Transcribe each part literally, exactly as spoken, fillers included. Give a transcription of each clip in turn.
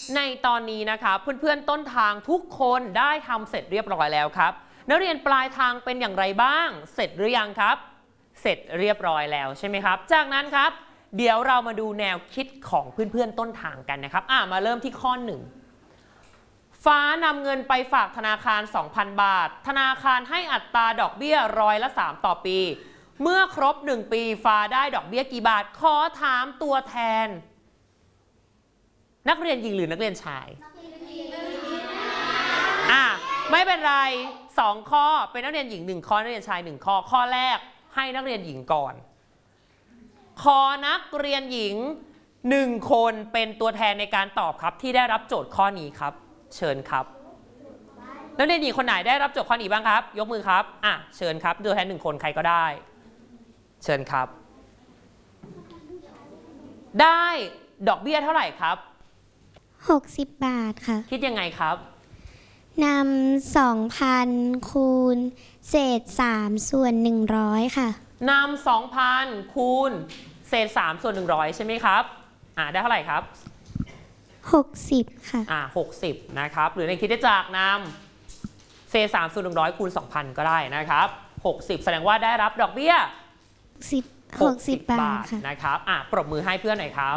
ในตอนนี้นะครับเพื่อนๆต้นทางทุกคนได้ทำเสร็จเรียบร้อยแล้วครับนักเรียนปลายทางเป็นอย่างไรบ้างเสร็จหรือยังครับเสร็จเรียบร้อยแล้วใช่ไหมครับจากนั้นครับเดี๋ยวเรามาดูแนวคิดของเพื่อนๆต้นทางกันนะครับอ่ะมาเริ่มที่ข้อหนึ่งฟ้านำเงินไปฝากธนาคาร สองพัน บาทธนาคารให้อัตราดอกเบี้ยร้อยละสามต่อปีเมื่อครบหนึ่งปีฟ้าได้ดอกเบี้ยกี่บาทขอถามตัวแทนนักเรียนหญิงหรือนักเรียนชายอ่ะไม่เป็นไรสองข้อเป็นนักเรียนหญิงหนึ่งข้อนักเรียนชายหนึ่งข้อข้อแรกให้นักเรียนหญิงก่อนขอนักเรียนหญิงหนึ่งคนเป็นตัวแทนในการตอบครับที่ได้รับโจทย์ข้อนี้ครับเชิญครับนักเรียนหญิงคนไหนได้รับโจทย์ข้อนี้บ้างครับยกมือครับอ่ะเชิญครับตัวแทนหนึ่งคนใครก็ได้เชิญครับได้ดอกเบี้ยเท่าไหร่ครับหกสิบบาทค่ะคิดยังไงครับนำสองพันคูณเศษสามส่วนหนึ่งร้อยค่ะนำสองพันคูณเศษสามส่วนหนึ่งร้อยใช่ไหมครับอ่าได้เท่าไหร่ครับหกสิบค่ะอ่าหกสิบนะครับหรือในคิดได้จากนำเศษสามส่วนหนึ่งร้อยคูณสองพันก็ได้นะครับหกสิบแสดงว่าได้รับดอกเบี้ยสิบหกสิบบาทนะครับอ่ะปรบมือให้เพื่อนหน่อยครับ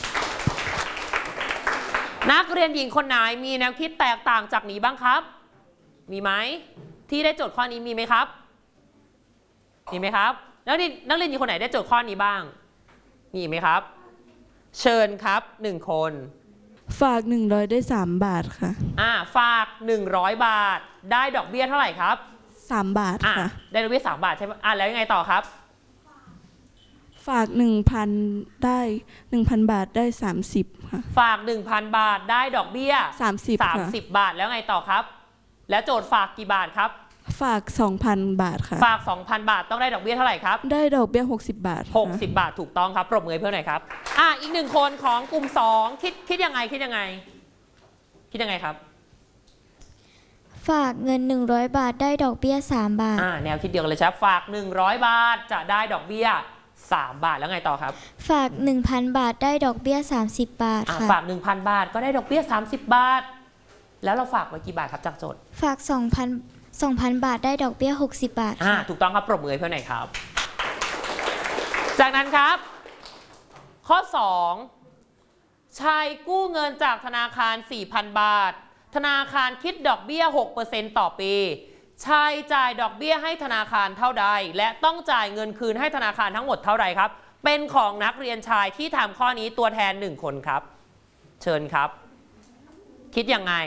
นักเรียนหญิงคนไหนมีแนวคิดแตกต่างจากนี้บ้างครับมีไหมที่ได้โจทย์ข้อนี้มีไหมครับมีไหมครับแล้วนักเรียนหญิงคนไหนได้โจทย์ข้อนี้บ้างมีไหมครับเชิญครับหนึ่งคนฝากหนึ่งร้อยได้สามบาทค่ะอ่าฝากหนึ่งร้อยบาทได้ดอกเบี้ยเท่าไหร่ครับสามบาทค่ะได้ดอกเบี้ยสามบาทใช่ไหมอ่าแล้วยังไงต่อครับฝากหนึ่งพันได้หนึ่งพันบาทได้สามสิบค่ะฝากหนึ่งพันบาทได้ดอกเบี้ยสามสิบสามสิบบาทแล้วไงต่อครับแล้วโจทย์ฝากกี่บาทครับฝากสองพันบาทค่ะฝากสองพันบาทต้องได้ดอกเบี้ยเท่าไหร่ครับได้ดอกเบี้ยหกสิบบาทหกสิบบาทถูกต้องครับปรบมือเพื่อนหน่อยครับอ่ะอีกหนึ่งคนของกลุ่มสองคิดคิดยังไงคิดยังไงคิดยังไงครับฝากเงินหนึ่งร้อยบาทได้ดอกเบี้ยสามบาทอ่าแนวคิดเดียวกันเลยครับฝากหนึ่งร้อยบาทจะได้ดอกเบี้ยสามบาทแล้วไงต่อครับฝาก หนึ่งพัน บาทได้ดอกเบี้ยสามสิบบาทค่ะฝาก หนึ่งพัน บาทก็ได้ดอกเบี้ยสามสิบบาทแล้วเราฝากไว้กี่บาทครับจากโจทย์ฝาก สองพัน สองพัน บาทได้ดอกเบี้ยหกสิบบาทอ่าถูกต้องครับปรบมือเพื่อนหน่อยครับจากนั้นครับข้อสองชายกู้เงินจากธนาคาร สี่พัน บาทธนาคารคิดดอกเบี้ย หกเปอร์เซ็นต์ ต่อปีชายจ่ายดอกเบี้ยให้ธนาคารเท่าใดและต้องจ่ายเงินคืนให้ธนาคารทั้งหมดเท่าใดครับเป็นของนักเรียนชายที่ทำข้อนี้ตัวแทนหนึ่งคนครับเชิญครับคิดยังไง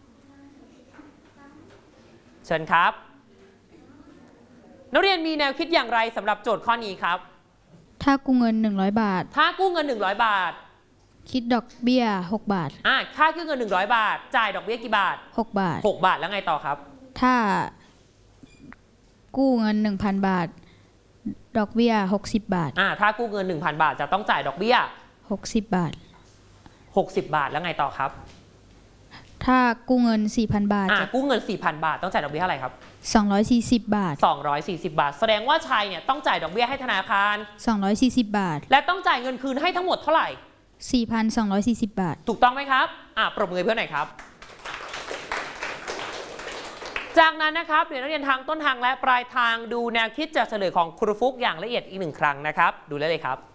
เชิญครับนักเรียนมีแนวคิดอย่างไรสำหรับโจทย์ข้อนี้ครับถ้ากู้เงินหนึ่งร้อยบาทถ้ากู้เงินหนึ่งร้อยบาทคิดดอกเบี้ยหกบาทอ่าค่ากู้เงินหนึ่งร้อยบาทจ่ายดอกเบี้ยกี่บาทหกบาทหกบาทแล้วไงต่อครับถ้ากู้เงิน หนึ่งพัน บาทดอกเบี้ยหกสิบบาทอ่าถ้ากู้เงิน หนึ่งพัน บาทจะต้องจ่ายดอกเบี้ยหกสิบบาทหกสิบบาทแล้วไงต่อครับถ้ากู้เงิน สี่พัน บาทอ่ากู้เงิน สี่พัน บาทต้องจ่ายดอกเบี้ยเท่าไหร่ครับสองร้อยสี่สิบบาทสองร้อยสี่สิบบาทแสดงว่าชายเนี่ยต้องจ่ายดอกเบี้ยให้ธนาคารสองร้อยสี่สิบบาทและต้องจ่ายเงินคืนให้ทั้งหมดเท่าไหร่สี่พันสองร้อยสี่สิบบาทถูกต้องไหมครับอ่าปรบมือเพื่อนหน่อยครับจากนั้นนะครับเดี๋ยวนักเรียนทางต้นทางและปลายทางดูแนวคิดจากเฉลยของครูฟุกอย่างละเอียดอีกหนึ่งครั้งนะครับดูได้เลยครับ